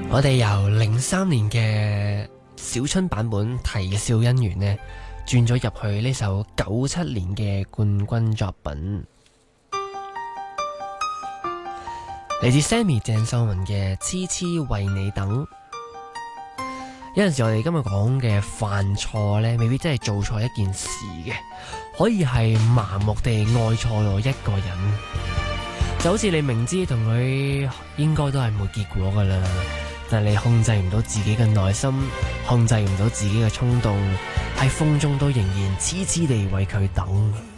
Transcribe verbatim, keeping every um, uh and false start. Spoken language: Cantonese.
我哋由零三年嘅小春版本《啼笑姻緣》呢，轉咗入去呢首九七年嘅冠軍作品，嚟自 Sammy 鄭秀文嘅《痴痴為你等》。有陣時我哋今日講嘅犯錯呢，未必真係做錯一件事嘅，可以係盲目地愛錯咗一個人，就好似你明知同佢應該都係冇結果噶啦，但你控制唔到自己嘅內心，控制唔到自己嘅衝動，喺風中都仍然痴痴地為佢等。